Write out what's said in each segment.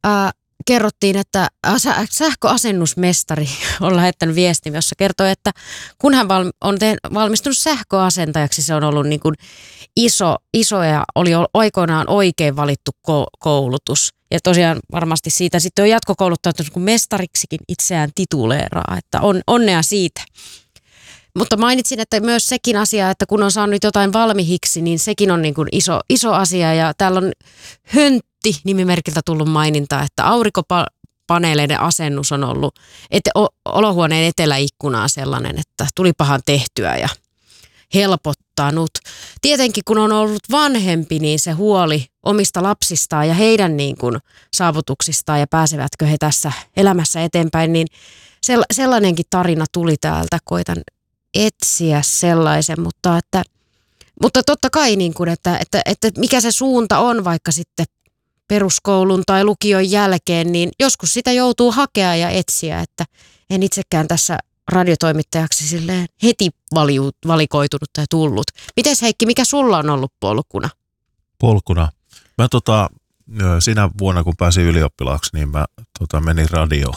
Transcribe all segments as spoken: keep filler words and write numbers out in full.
äh, kerrottiin, että sähköasennusmestari on lähettänyt viestin, jossa kertoo, että kun hän val- on te- valmistunut sähköasentajaksi, se on ollut niin kuin iso, iso ja oli aikoinaan oikein valittu ko- koulutus. Ja tosiaan varmasti siitä sitten on jatkokouluttautunut, kun mestariksikin itseään tituleeraa, että on, onnea siitä. Mutta mainitsin, että myös sekin asia, että kun on saanut jotain valmiiksi, niin sekin on niin kuin iso, iso asia. Ja täällä on Höntti-nimimerkiltä tullut maininta, että aurinkopaneeleiden asennus on ollut ete, olohuoneen eteläikkunaa sellainen, että tulipahan tehtyä ja helpottanut. Tietenkin kun on ollut vanhempi, niin se huoli omista lapsistaan ja heidän niin kuin saavutuksistaan ja pääsevätkö he tässä elämässä eteenpäin, niin sellainenkin tarina tuli täältä. Koitan etsiä sellaisen, mutta, että, mutta totta kai niin kuin, että, että, että mikä se suunta on vaikka sitten peruskoulun tai lukion jälkeen, niin joskus sitä joutuu hakea ja etsiä, että en itsekään tässä radiotoimittajaksi silleen heti valiu, valikoitunut tai tullut. Mites Heikki, mikä sulla on ollut polkuna? Polkuna? Mä tota, sinä vuonna kun pääsin ylioppilaaksi, niin mä tota, menin radioon.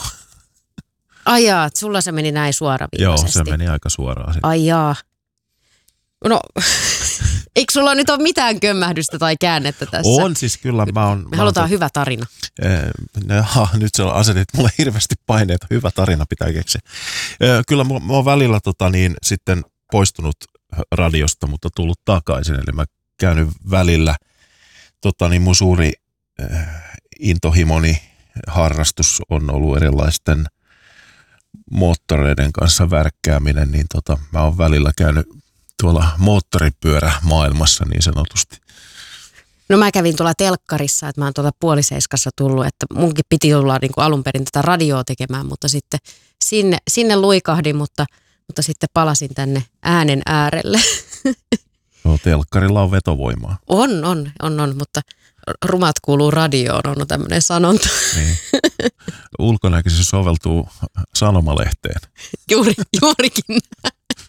Ai jaa, sulla se meni näin suoraviivaisesti. Joo, se meni aika suoraan. Ai jaa. No, eikö sulla nyt ole mitään kömmähdystä tai käännettä tässä? On siis kyllä. Mä on, Me mä halutaan on, hyvä tarina. Jaha, nyt se on asetit mulle hirveästi paineita. Hyvä tarina pitää keksiä. Kyllä mä, mä oon välillä tota, niin, sitten poistunut radiosta, mutta tullut takaisin. Eli mä käynyt välillä, tota, niin mun suuri äh, intohimoni harrastus on ollut erilaisten moottoreiden kanssa värkkääminen, niin tota, mä oon välillä käynyt tuolla moottoripyörämaailmassa niin sanotusti. No mä kävin tuolla telkkarissa, että mä oon tuolta puoliseiskassa tullut, että munkin piti olla niin kuin alun perin tätä radioa tekemään, mutta sitten sinne, sinne luikahdin, mutta, mutta sitten palasin tänne äänen äärelle. No telkkarilla on vetovoimaa. On, on, on, on, mutta rumat kuuluu radioon, on tämmöinen sanonta. Niin. Ulkonäkö se soveltuu sanomalehteen. Juuri, juurikin.